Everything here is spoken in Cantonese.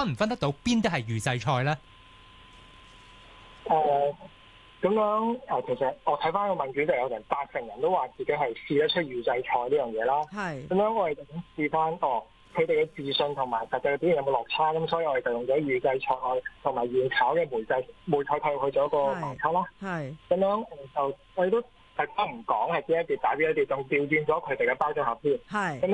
分唔分得到邊啲係預製菜咧？ 咁樣其實我睇翻個問卷就有成80%人都話自己係試得出預製菜呢樣嘢啦。 係。 咁樣我哋就想試翻佢哋嘅自信同埋實際嘅表現有冇落差，咁所以我哋就用咗預製菜同埋現炒嘅梅菜套去咗個盲測啦。 係。 咁樣就我哋都大家唔講係邊一碟打邊一碟，仲調轉咗佢哋嘅包裝盒添。 係。